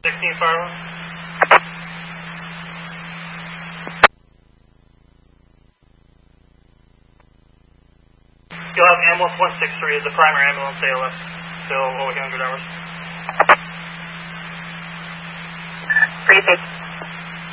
16 fire. You'll have ambulance 163 as the primary ambulance ALS, still over 100 hours. 3-6.